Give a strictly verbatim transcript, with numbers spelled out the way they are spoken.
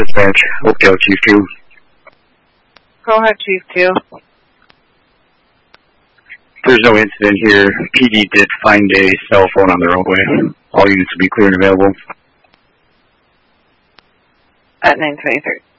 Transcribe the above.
Dispatch, Oakdale Chief two. Go ahead, Chief two. There's no incident here. P D did find a cell phone on the roadway. All units will be clear and available. At nine twenty-three.